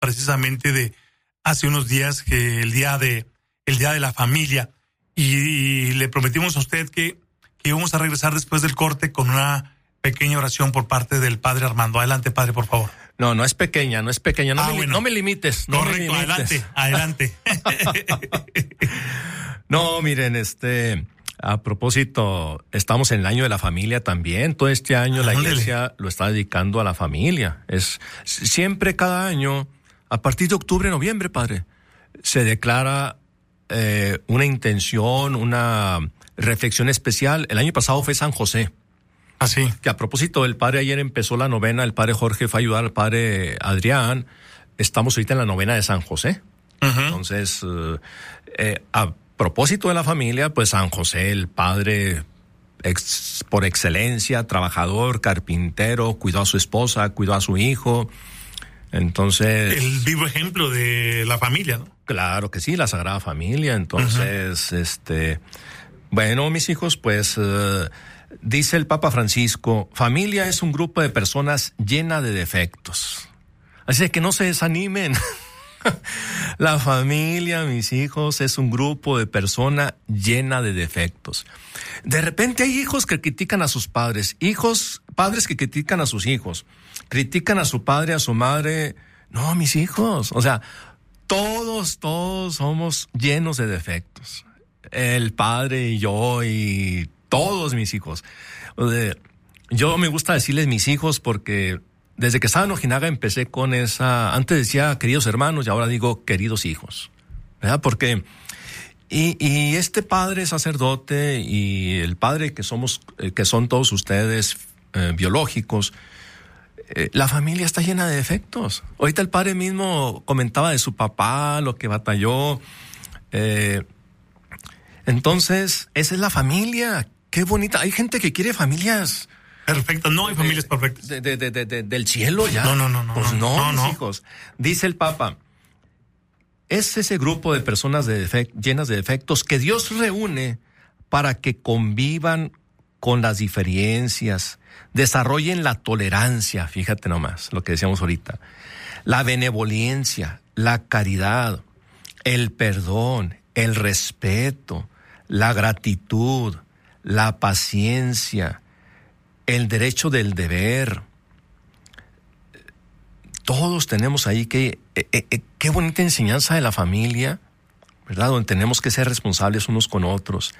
precisamente de hace unos días, que el día de la familia, y le prometimos a usted que íbamos a regresar después del corte con una pequeña oración por parte del padre Armando. Adelante, padre, por favor. No es pequeña. No me limites. Correcto, adelante. No, miren, a propósito, estamos en el año de la familia también. Todo este año la iglesia lo está dedicando a la familia. Siempre, cada año, a partir de octubre, noviembre, padre, se declara una intención, una reflexión especial. El año pasado fue San José. Así. Que a propósito, el padre ayer empezó la novena, el padre Jorge fue a ayudar al padre Adrián. Estamos ahorita en la novena de San José. Uh-huh. Entonces, a propósito de la familia, pues San José, el padre por excelencia, trabajador, carpintero, cuidó a su esposa, cuidó a su hijo. Entonces, el vivo ejemplo de la familia, ¿no? Claro que sí, la Sagrada Familia. Entonces, uh-huh. Bueno, mis hijos, pues dice el Papa Francisco, familia es un grupo de personas llena de defectos. Así que no se desanimen. La familia, mis hijos, es un grupo de personas llena de defectos. De repente hay hijos que critican a sus padres, padres que critican a sus hijos, critican a su padre, a su madre. No, mis hijos, o sea, todos somos llenos de defectos. El padre y yo y todos mis hijos. Yo me gusta decirles mis hijos porque desde que estaba en Ojinaga empecé con esa, antes decía queridos hermanos y ahora digo queridos hijos, ¿verdad? Porque, y este padre sacerdote y el padre que son todos ustedes biológicos, la familia está llena de defectos. Ahorita el padre mismo comentaba de su papá, lo que batalló. Entonces, esa es la familia. Qué bonita. Hay gente que quiere familias perfectas. No hay familias perfectas. Del cielo ya. No. Pues no, hijos. Dice el Papa, es ese grupo de personas llenas de defectos que Dios reúne para que convivan con las diferencias, desarrollen la tolerancia, fíjate nomás lo que decíamos ahorita, la benevolencia, la caridad, el perdón, el respeto, la gratitud, la paciencia, el derecho del deber. Todos tenemos ahí qué bonita enseñanza de la familia, ¿verdad? Donde tenemos que ser responsables unos con otros.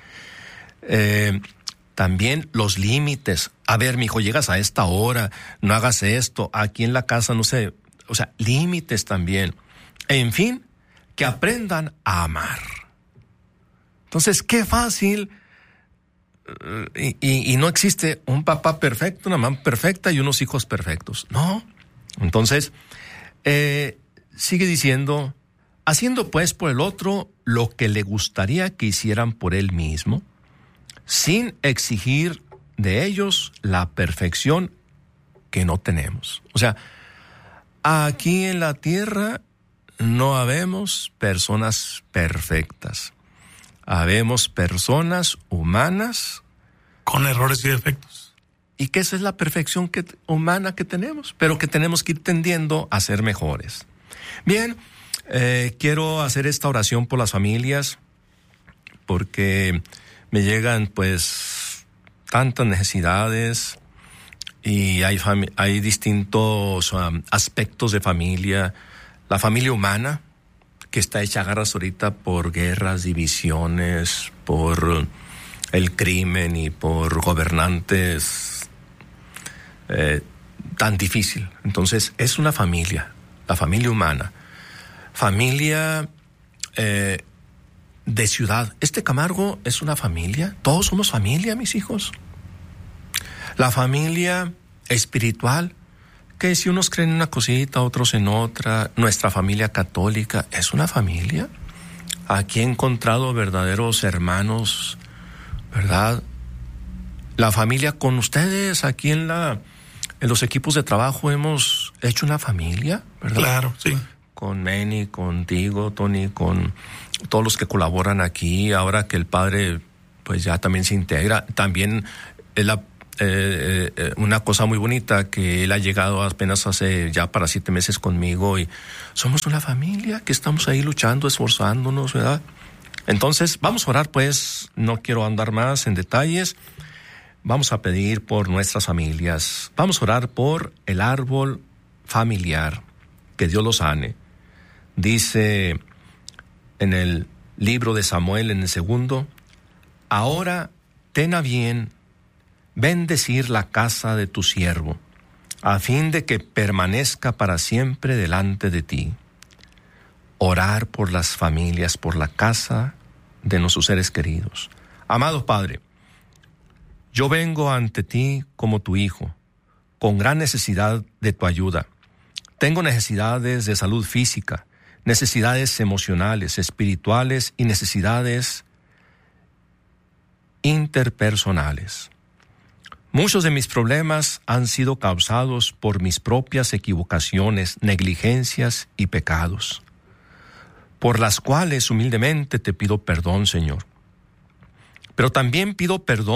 También los límites. A ver, mijo, llegas a esta hora, no hagas esto, aquí en la casa no sé, o sea, límites también. En fin, que aprendan a amar. Entonces, qué fácil. Y no existe un papá perfecto, una mamá perfecta y unos hijos perfectos. No. Entonces, sigue diciendo, haciendo pues por el otro lo que le gustaría que hicieran por él mismo, sin exigir de ellos la perfección que no tenemos. O sea, aquí en la tierra no habemos personas perfectas. Habemos personas humanas con errores y defectos. Y que esa es la perfección humana que tenemos, pero que tenemos que ir tendiendo a ser mejores. Bien, quiero hacer esta oración por las familias, porque me llegan pues tantas necesidades y hay distintos aspectos de familia. La familia humana, que está hecha garras ahorita por guerras, divisiones, por el crimen y por gobernantes tan difícil. Entonces, es una familia, la familia humana. Familia de ciudad. Camargo es una familia. Todos somos familia, mis hijos. La familia espiritual, que si unos creen en una cosita, otros en otra. Nuestra familia católica es una familia. Aquí he encontrado verdaderos hermanos, ¿verdad? La familia con ustedes, aquí en los equipos de trabajo hemos hecho una familia, ¿verdad? Claro, sí. Con Manny, contigo, Tony, con todos los que colaboran aquí. Ahora que el padre, pues ya también se integra. También una cosa muy bonita, que él ha llegado apenas hace ya para 7 meses conmigo y somos una familia que estamos ahí luchando, esforzándonos, ¿verdad? Entonces, vamos a orar, pues, no quiero andar más en detalles. Vamos a pedir por nuestras familias. Vamos a orar por el árbol familiar, que Dios lo sane. Dice en el libro de Samuel, en el 2, ahora ten a bien bendecir la casa de tu siervo, a fin de que permanezca para siempre delante de ti. Orar por las familias, por la casa de nuestros seres queridos. Amado Padre, yo vengo ante ti como tu hijo, con gran necesidad de tu ayuda. Tengo necesidades de salud física, necesidades emocionales, espirituales y necesidades interpersonales. Muchos de mis problemas han sido causados por mis propias equivocaciones, negligencias y pecados, por las cuales humildemente te pido perdón, Señor. Pero también pido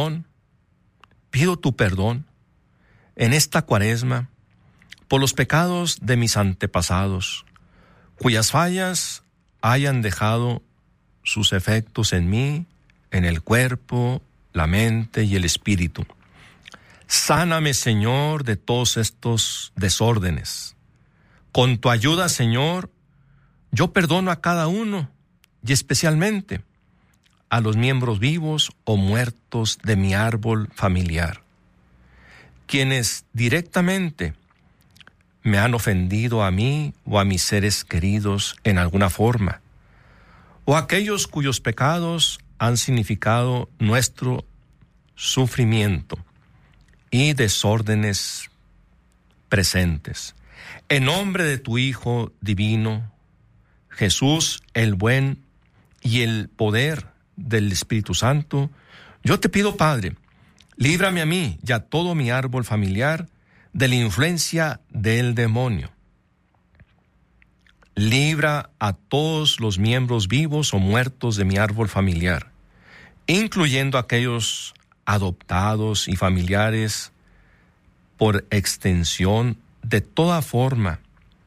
tu perdón en esta Cuaresma por los pecados de mis antepasados, cuyas fallas hayan dejado sus efectos en mí, en el cuerpo, la mente y el espíritu. Sáname, Señor, de todos estos desórdenes. Con tu ayuda, Señor, yo perdono a cada uno y especialmente a los miembros vivos o muertos de mi árbol familiar, quienes directamente me han ofendido a mí o a mis seres queridos en alguna forma, o aquellos cuyos pecados han significado nuestro sufrimiento y desórdenes presentes. En nombre de tu Hijo divino, Jesús, el buen y el poder del Espíritu Santo, yo te pido, Padre, líbrame a mí y a todo mi árbol familiar de la influencia del demonio. Libra a todos los miembros vivos o muertos de mi árbol familiar, incluyendo aquellos adoptados y familiares por extensión de toda forma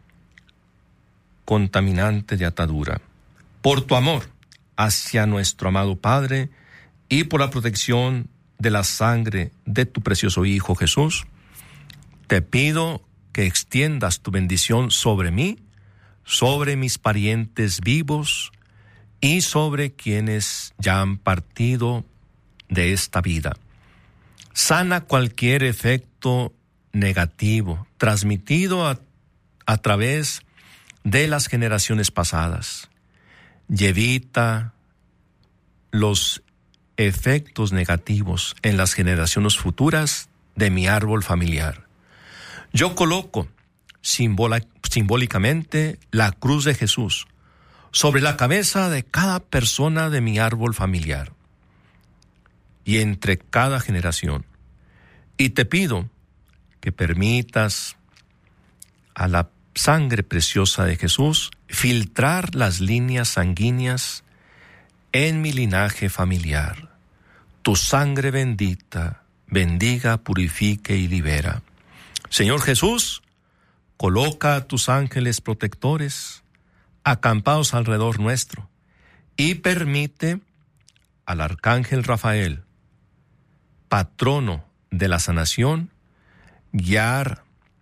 contaminante de atadura. Por tu amor hacia nuestro amado Padre y por la protección de la sangre de tu precioso Hijo Jesús, te pido que extiendas tu bendición sobre mí, sobre mis parientes vivos y sobre quienes ya han partido de esta vida. Sana cualquier efecto negativo transmitido a través de las generaciones pasadas y evita los efectos negativos en las generaciones futuras de mi árbol familiar. Yo coloco simbólicamente la cruz de Jesús sobre la cabeza de cada persona de mi árbol familiar y entre cada generación. Y te pido que permitas a la sangre preciosa de Jesús filtrar las líneas sanguíneas en mi linaje familiar. Tu sangre bendita bendiga, purifique y libera. Señor Jesús, coloca a tus ángeles protectores acampados alrededor nuestro y permite al arcángel Rafael, patrono de la sanación, guiar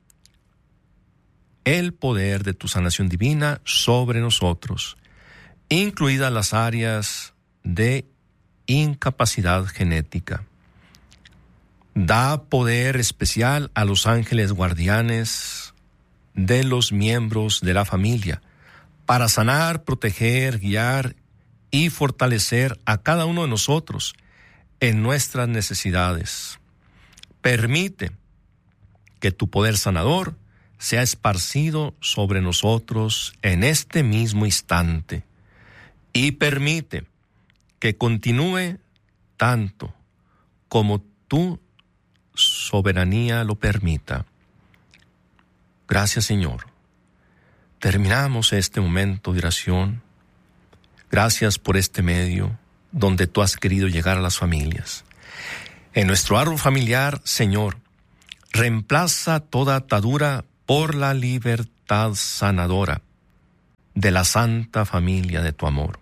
el poder de tu sanación divina sobre nosotros, incluidas las áreas de incapacidad genética. Da poder especial a los ángeles guardianes de los miembros de la familia para sanar, proteger, guiar y fortalecer a cada uno de nosotros en nuestras necesidades. Permite que tu poder sanador sea esparcido sobre nosotros en este mismo instante y permite que continúe tanto como tu soberanía lo permita. Gracias, Señor. Terminamos este momento de oración. Gracias por este medio donde tú has querido llegar a las familias. En nuestro árbol familiar, Señor, reemplaza toda atadura por la libertad sanadora de la santa familia de tu amor.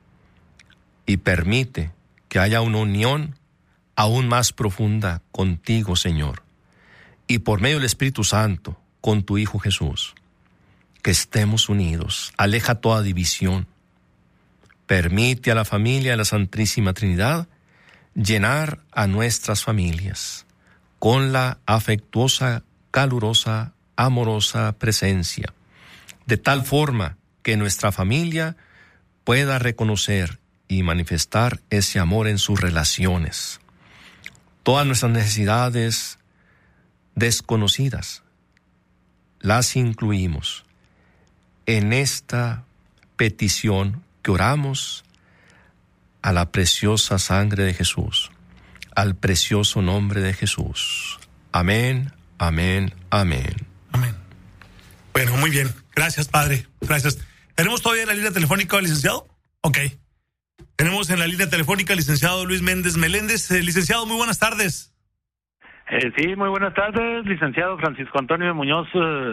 Y permite que haya una unión aún más profunda contigo, Señor, y por medio del Espíritu Santo, con tu Hijo Jesús, que estemos unidos. Aleja toda división. Permite a la familia de la Santísima Trinidad llenar a nuestras familias con la afectuosa, calurosa, amorosa presencia, de tal forma que nuestra familia pueda reconocer y manifestar ese amor en sus relaciones. Todas nuestras necesidades desconocidas las incluimos en esta petición que oramos a la preciosa sangre de Jesús, al precioso nombre de Jesús. Amén, amén, amén. Amén. Bueno, muy bien. Gracias, Padre. Gracias. ¿Tenemos todavía la línea telefónica al licenciado? Ok. Tenemos en la línea telefónica al licenciado Luis Méndez Meléndez. Licenciado, muy buenas tardes. Sí, muy buenas tardes, licenciado Francisco Antonio Muñoz.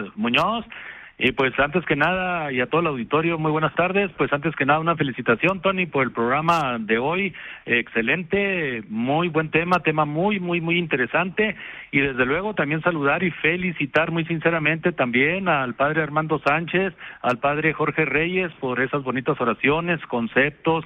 Y pues antes que nada, y a todo el auditorio, muy buenas tardes. Pues antes que nada, una felicitación, Tony, por el programa de hoy. Excelente, muy buen tema muy interesante. Y desde luego también saludar y felicitar muy sinceramente también al padre Armando Sánchez, al padre Jorge Reyes por esas bonitas oraciones, conceptos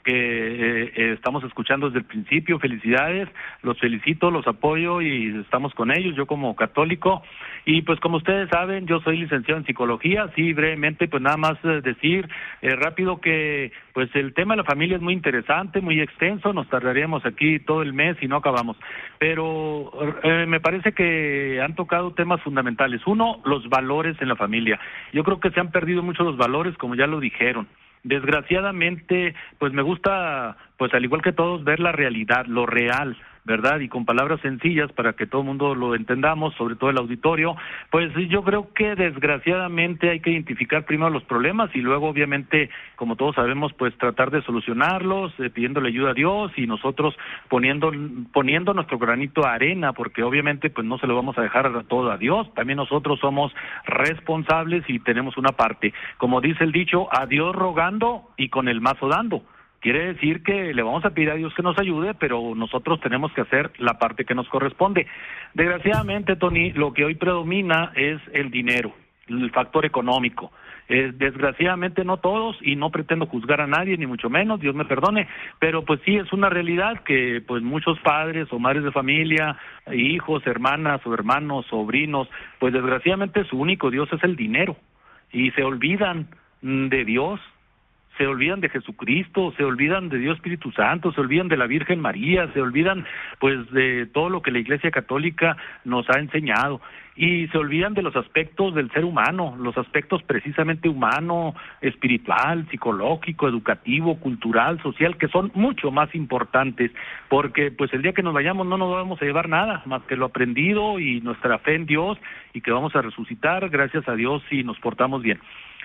que estamos escuchando desde el principio. Felicidades, los felicito, los apoyo y estamos con ellos, yo como católico. Y pues como ustedes saben, yo soy licenciado en psicología. Sí, brevemente, pues nada más decir rápido que pues el tema de la familia es muy interesante, muy extenso, nos tardaríamos aquí todo el mes y no acabamos. Pero me parece que han tocado temas fundamentales. Uno, los valores en la familia. Yo creo que se han perdido mucho los valores, como ya lo dijeron. Desgraciadamente, pues me gusta, pues al igual que todos, ver la realidad, lo real, ¿verdad? Y con palabras sencillas para que todo el mundo lo entendamos, sobre todo el auditorio. Pues yo creo que desgraciadamente hay que identificar primero los problemas y luego, obviamente, como todos sabemos, pues tratar de solucionarlos, pidiéndole ayuda a Dios y nosotros poniendo nuestro granito de arena, porque obviamente pues no se lo vamos a dejar todo a Dios. También nosotros somos responsables y tenemos una parte. Como dice el dicho, a Dios rogando y con el mazo dando. Quiere decir que le vamos a pedir a Dios que nos ayude, pero nosotros tenemos que hacer la parte que nos corresponde. Desgraciadamente, Tony, lo que hoy predomina es el dinero, el factor económico. Desgraciadamente no todos, y no pretendo juzgar a nadie, ni mucho menos, Dios me perdone, pero pues sí es una realidad que pues muchos padres o madres de familia, hijos, hermanas o hermanos, sobrinos, pues desgraciadamente su único Dios es el dinero, y se olvidan de Dios, se olvidan de Jesucristo, se olvidan de Dios Espíritu Santo, se olvidan de la Virgen María, se olvidan pues de todo lo que la Iglesia Católica nos ha enseñado y se olvidan de los aspectos del ser humano, los aspectos precisamente humano, espiritual, psicológico, educativo, cultural, social, que son mucho más importantes, porque pues el día que nos vayamos no nos vamos a llevar nada más que lo aprendido y nuestra fe en Dios y que vamos a resucitar gracias a Dios si nos portamos bien.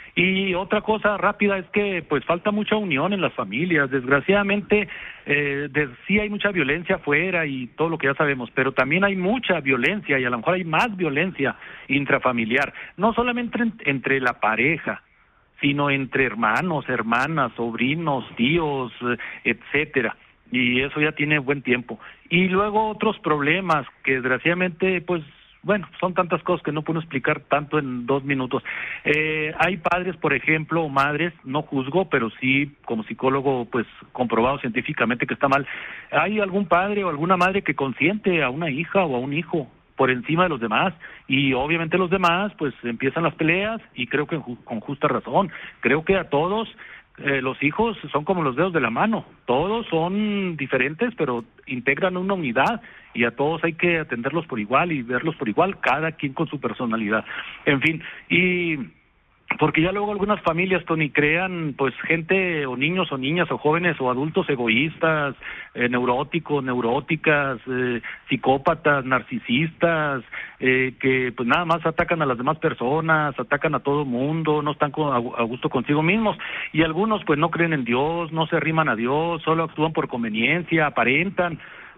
Y otra cosa rápida es que pues falta mucha unión en las familias, desgraciadamente sí hay mucha violencia afuera y todo lo que ya sabemos, pero también hay mucha violencia y a lo mejor hay más violencia intrafamiliar, no solamente entre la pareja, sino entre hermanos, hermanas, sobrinos, tíos, etcétera. Y eso ya tiene buen tiempo. Y luego otros problemas que desgraciadamente pues bueno, son tantas cosas que no puedo explicar tanto en 2 minutos. Hay padres, por ejemplo, o madres, no juzgo, pero sí, como psicólogo, pues comprobado científicamente que está mal. Hay algún padre o alguna madre que consiente a una hija o a un hijo por encima de los demás, y obviamente los demás, pues empiezan las peleas, y creo que con justa razón. Creo que a todos los hijos son como los dedos de la mano, todos son diferentes, pero integran una unidad y a todos hay que atenderlos por igual y verlos por igual, cada quien con su personalidad. En fin, y porque ya luego algunas familias, Tony, crean pues gente o niños o niñas o jóvenes o adultos egoístas, neuróticos, neuróticas, psicópatas, narcisistas, que pues nada más atacan a las demás personas, atacan a todo mundo, no están a gusto consigo mismos, y algunos pues no creen en Dios, no se arriman a Dios, solo actúan por conveniencia, aparentan.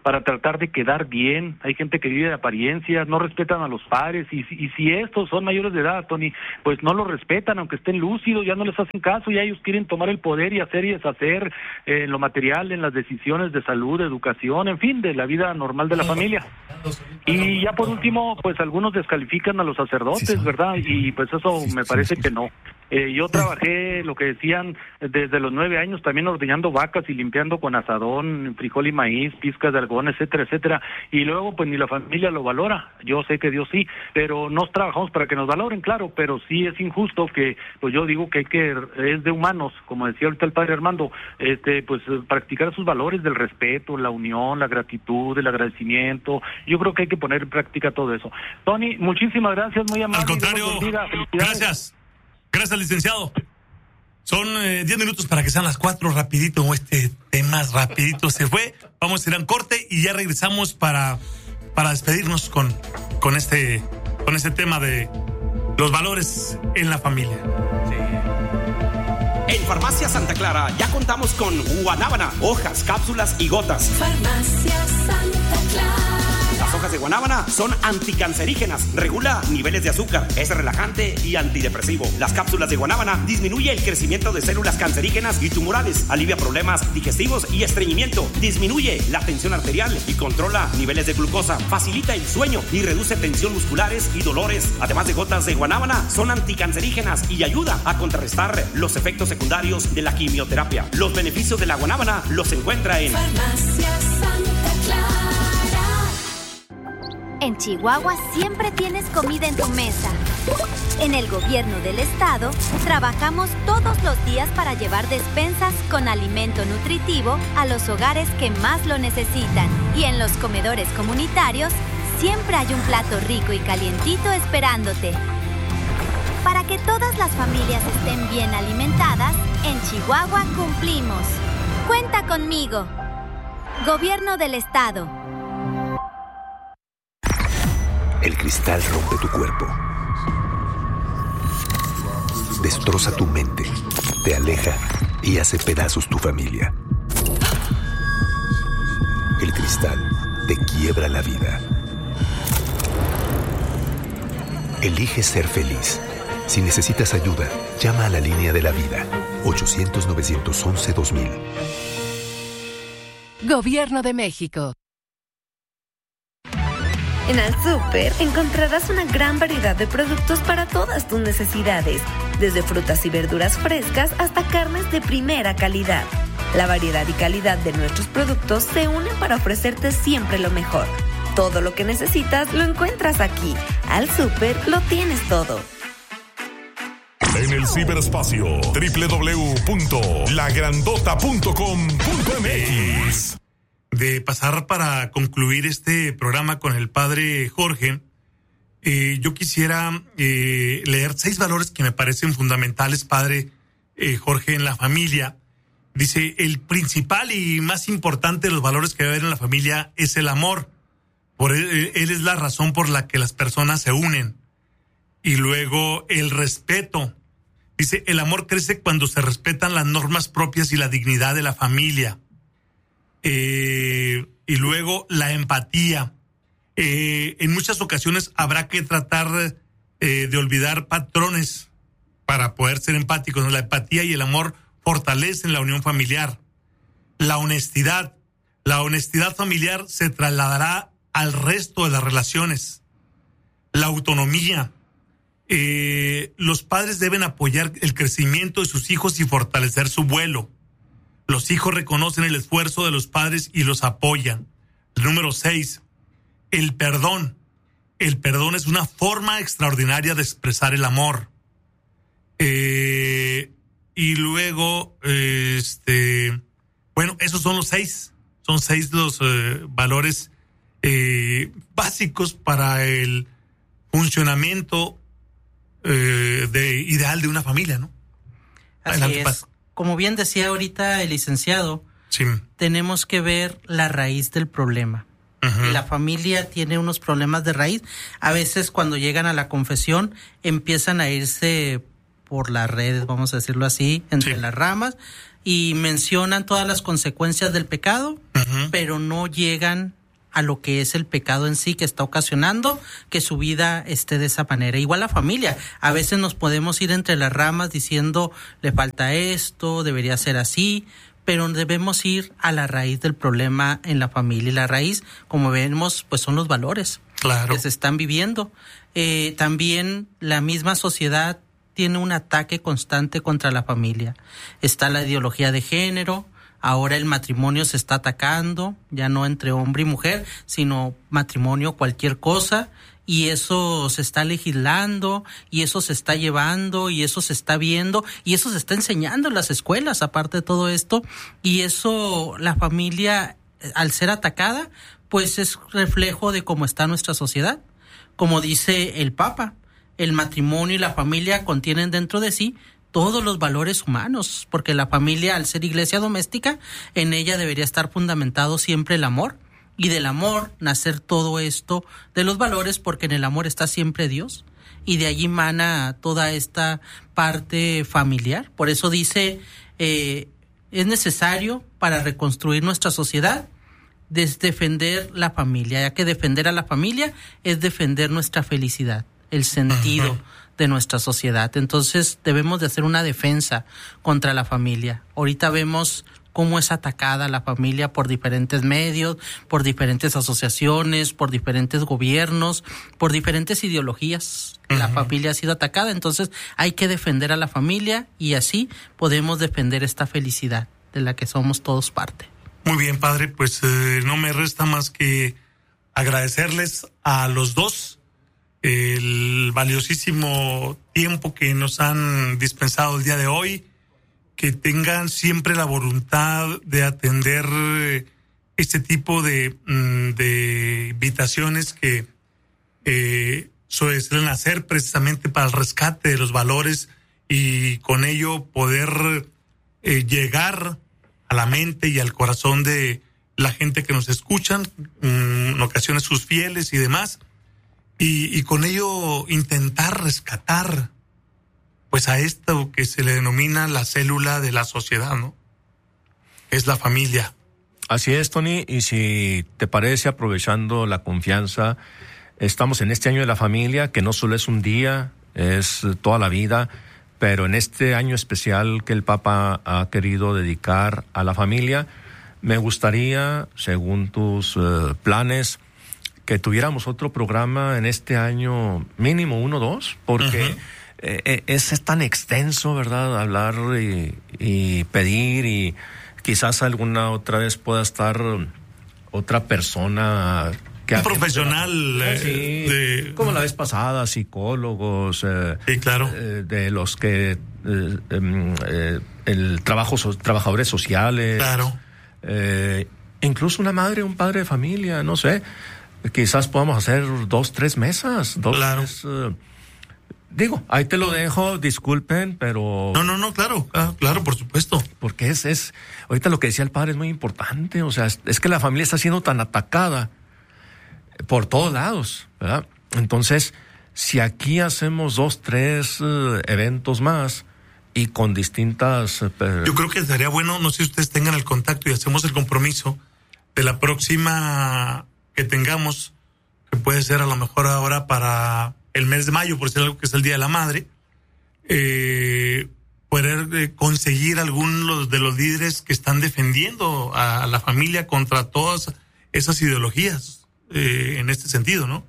para tratar de quedar bien. Hay gente que vive de apariencias, no respetan a los padres, y si estos son mayores de edad, Tony, pues no los respetan, aunque estén lúcidos, ya no les hacen caso, ya ellos quieren tomar el poder y hacer y deshacer en lo material, en las decisiones de salud, de educación, en fin, de la vida normal de la familia. Y ya por último, pues algunos descalifican a los sacerdotes, ¿verdad? Y pues eso me parece que no. Yo trabajé, lo que decían, desde los 9 años también ordeñando vacas y limpiando con azadón, frijol y maíz, pizcas de algodón, etcétera, etcétera. Y luego, pues ni la familia lo valora. Yo sé que Dios sí, pero no trabajamos para que nos valoren, claro, pero sí es injusto que, pues yo digo que es de humanos, como decía ahorita el padre Armando, pues practicar sus valores del respeto, la unión, la gratitud, el agradecimiento. Yo creo que hay que poner en práctica todo eso. Tony, muchísimas gracias, muy amable. Al contrario, gracias. Gracias, licenciado. Son 10 minutos para que sean las 4, rapidito, este tema rapidito se fue. Vamos a ir a un corte y ya regresamos para despedirnos con este tema de los valores en la familia. Sí. En Farmacia Santa Clara ya contamos con guanábana, hojas, cápsulas y gotas. Farmacia Santa Clara. Las hojas de guanábana son anticancerígenas, regula niveles de azúcar, es relajante y antidepresivo. Las cápsulas de guanábana disminuye el crecimiento de células cancerígenas y tumorales, alivia problemas digestivos y estreñimiento, disminuye la tensión arterial y controla niveles de glucosa, facilita el sueño y reduce tensión musculares y dolores. Además de gotas de guanábana, son anticancerígenas y ayuda a contrarrestar los efectos secundarios de la quimioterapia. Los beneficios de la guanábana los encuentra en Farmacia Santa Clara. En Chihuahua siempre tienes comida en tu mesa. En el gobierno del estado, trabajamos todos los días para llevar despensas con alimento nutritivo a los hogares que más lo necesitan. Y en los comedores comunitarios, siempre hay un plato rico y calientito esperándote. Para que todas las familias estén bien alimentadas, en Chihuahua cumplimos. Cuenta conmigo. Gobierno del estado. El cristal rompe tu cuerpo, destroza tu mente, te aleja y hace pedazos tu familia. El cristal te quiebra la vida. Elige ser feliz. Si necesitas ayuda, llama a la línea de la vida, 800-911-2000. Gobierno de México. En Al Súper encontrarás una gran variedad de productos para todas tus necesidades, desde frutas y verduras frescas hasta carnes de primera calidad. La variedad y calidad de nuestros productos se unen para ofrecerte siempre lo mejor. Todo lo que necesitas lo encuentras aquí. Al Súper lo tienes todo. En el ciberespacio, www.lagrandota.com.mx. De pasar para concluir este programa con el padre Jorge, yo quisiera leer 6 valores que me parecen fundamentales, padre Jorge, en la familia. Dice, el principal y más importante de los valores que debe haber en la familia es el amor. Él es la razón por la que las personas se unen. Y luego el respeto. Dice, el amor crece cuando se respetan las normas propias y la dignidad de la familia. Y luego la empatía. En muchas ocasiones habrá que tratar de olvidar patrones para poder ser empáticos, ¿no? La empatía y el amor fortalecen la unión familiar. La honestidad familiar se trasladará al resto de las relaciones. La autonomía. Los padres deben apoyar el crecimiento de sus hijos y fortalecer su vuelo. Los hijos reconocen el esfuerzo de los padres y los apoyan. Número 6, el perdón. El perdón es una forma extraordinaria de expresar el amor. Y luego, bueno, esos son los 6. Son 6 los valores básicos para el funcionamiento ideal de una familia, ¿no? Así es. Como bien decía ahorita el licenciado, sí, tenemos que ver la raíz del problema. Uh-huh. La familia tiene unos problemas de raíz. A veces cuando llegan a la confesión empiezan a irse por las redes, vamos a decirlo así, entre las ramas, y mencionan todas las consecuencias del pecado, uh-huh, pero no llegan a lo que es el pecado en sí que está ocasionando que su vida esté de esa manera. Igual la familia, a veces nos podemos ir entre las ramas diciendo le falta esto, debería ser así, pero debemos ir a la raíz del problema en la familia. Y la raíz, como vemos, pues son los valores que se están viviendo. También la misma sociedad tiene un ataque constante contra la familia. Está la ideología de género. Ahora el matrimonio se está atacando, ya no entre hombre y mujer, sino matrimonio cualquier cosa, y eso se está legislando, y eso se está llevando, y eso se está viendo, y eso se está enseñando en las escuelas, aparte de todo esto, y eso, la familia, al ser atacada, pues es reflejo de cómo está nuestra sociedad. Como dice el Papa, el matrimonio y la familia contienen dentro de sí todos los valores humanos, porque la familia, al ser iglesia doméstica, en ella debería estar fundamentado siempre el amor, y del amor nacer todo esto de los valores, porque en el amor está siempre Dios, y de allí emana toda esta parte familiar. Por eso dice, es necesario para reconstruir nuestra sociedad, defender la familia, ya que defender a la familia es defender nuestra felicidad, el sentido de nuestra sociedad. Entonces debemos de hacer una defensa contra la familia. Ahorita vemos cómo es atacada la familia por diferentes medios, por diferentes asociaciones, por diferentes gobiernos, por diferentes ideologías. La familia ha sido atacada, entonces hay que defender a la familia y así podemos defender esta felicidad de la que somos todos parte. Muy bien, padre, pues no me resta más que agradecerles a los dos el valiosísimo tiempo que nos han dispensado el día de hoy, que tengan siempre la voluntad de atender este tipo de invitaciones que suelen hacer precisamente para el rescate de los valores y con ello poder llegar a la mente y al corazón de la gente que nos escuchan, en ocasiones sus fieles y demás. Y con ello intentar rescatar pues a esto que se le denomina la célula de la sociedad, ¿no? Es la familia. Así es, Tony, y si te parece, aprovechando la confianza, estamos en este año de la familia, que no solo es un día, es toda la vida, pero en este año especial que el Papa ha querido dedicar a la familia, me gustaría, según tus planes, que tuviéramos otro programa en este año, mínimo 1 o 2, porque es tan extenso, ¿verdad? Hablar y pedir, y quizás alguna otra vez pueda estar otra persona que un profesional como la vez pasada, psicólogos, sí, claro, de los que trabajadores sociales, claro, incluso una madre, un padre de familia, no sé. Quizás podamos hacer 2, 3 mesas. Claro. Digo, ahí te lo dejo, disculpen, pero... No, claro, por supuesto. Porque es ahorita lo que decía el padre es muy importante, o sea, es que la familia está siendo tan atacada por todos lados, ¿verdad? Entonces, si aquí hacemos 2, 3 eventos más y con distintas... Yo creo que sería bueno, no sé si ustedes tengan el contacto y hacemos el compromiso de la próxima que tengamos, que puede ser a lo mejor ahora para el mes de mayo, por decir algo, que es el Día de la Madre, poder conseguir algunos de los líderes que están defendiendo a la familia contra todas esas ideologías, en este sentido, ¿no?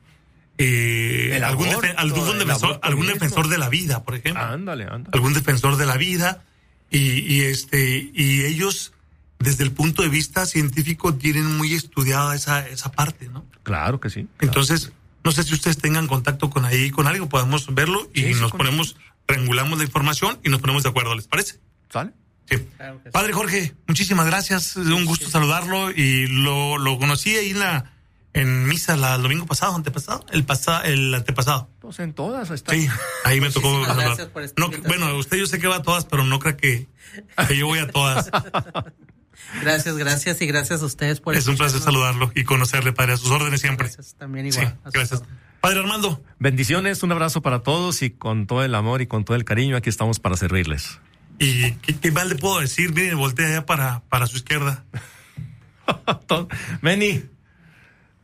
Algún defensor de la vida, por ejemplo. Ándale. Algún defensor de la vida, y ellos, desde el punto de vista científico, tienen muy estudiada esa parte, ¿no? Claro que sí. Claro. Entonces, no sé si ustedes tengan contacto con algo, podemos verlo y nos ponemos, triangulamos la información y nos ponemos de acuerdo, ¿les parece? ¿Sale? Sí. Claro que sí. Padre Jorge, muchísimas gracias, es un gusto saludarlo, y lo conocí ahí en misa el domingo pasado, el antepasado. Pues en todas está. Sí, ahí me tocó. No, bueno, usted yo sé que va a todas, pero no creo que yo voy a todas. Gracias y gracias a ustedes por Es un placer saludarlo y conocerle, padre, a sus órdenes siempre. Gracias, también igual. Sí, gracias. Padre Armando. Bendiciones, un abrazo para todos, y con todo el amor y con todo el cariño aquí estamos para servirles. ¿Y qué más le puedo decir? Miren, voltea allá para su izquierda. Meni,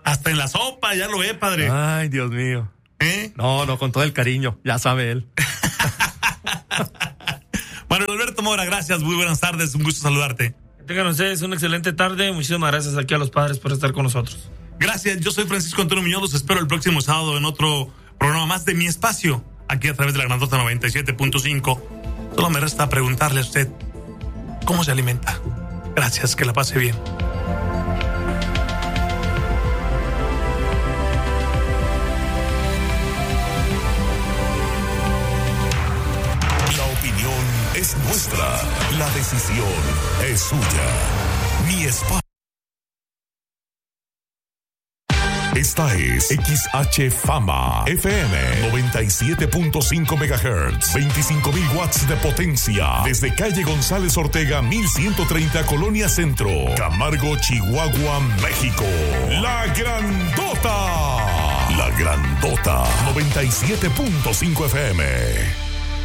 Hasta en la sopa, ya lo ve, padre. Ay, Dios mío. No, con todo el cariño, ya sabe él. Manuel Alberto Mora, gracias, muy buenas tardes, un gusto saludarte. Tengan ustedes una excelente tarde, muchísimas gracias aquí a los padres por estar con nosotros. Gracias, yo soy Francisco Antonio Muñoz, los espero el próximo sábado en otro programa más de Mi Espacio, aquí a través de la Grandota 97.5. Solo me resta preguntarle a usted, ¿cómo se alimenta? Gracias, que la pase bien. La opinión es nuestra, la decisión es suya. Mi Espacio. Esta es XH Fama FM 97.5 MHz, 25,000 watts de potencia, desde calle González Ortega 1130, Colonia Centro, Camargo, Chihuahua, México. La Grandota 97.5 FM.